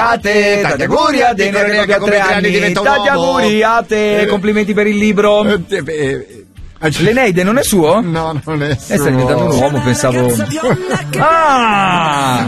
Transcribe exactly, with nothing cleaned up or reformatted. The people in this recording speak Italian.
a te, tanti auguri a te, che come tre anni diventa un tanti uomo. auguri a te, complimenti per il libro. Eh, eh, L'Eneide non è suo? No, non è suo. Eh, sta diventando un uomo, pensavo. Ah!